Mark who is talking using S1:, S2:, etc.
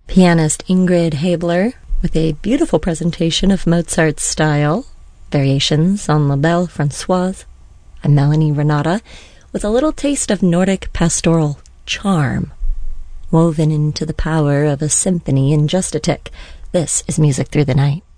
S1: Pianist Ingrid Habler with a beautiful presentation of Mozart's style, variations on La Belle Françoise. I'm Melanie Renata with a little taste of Nordic pastoral charm, woven into the power of a symphony in just a tick. This is Music Through the Night.